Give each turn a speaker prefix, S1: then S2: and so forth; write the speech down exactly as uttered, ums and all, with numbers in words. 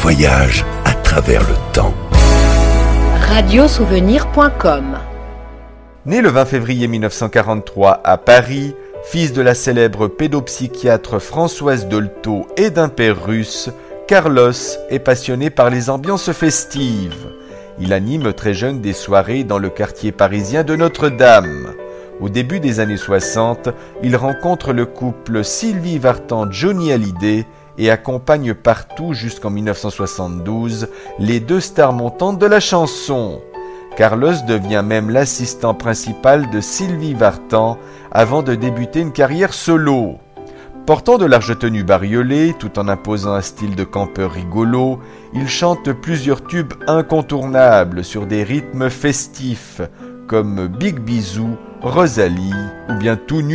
S1: voyage à travers le temps.
S2: radio souvenir point com.
S3: Né le vingt février mille neuf cent quarante-trois à Paris, fils de la célèbre pédopsychiatre Françoise Dolto et d'un père russe, Carlos est passionné par les ambiances festives. Il anime très jeune des soirées dans le quartier parisien de Notre-Dame. Au début des années soixante, il rencontre le couple Sylvie Vartan-Johnny Hallyday et accompagne partout jusqu'en mille neuf cent soixante-douze les deux stars montantes de la chanson. Carlos devient même l'assistant principal de Sylvie Vartan avant de débuter une carrière solo. Portant de larges tenues bariolées, tout en imposant un style de campeur rigolo, il chante plusieurs tubes incontournables sur des rythmes festifs, comme Big Bisou, Rosalie ou bien Tout nu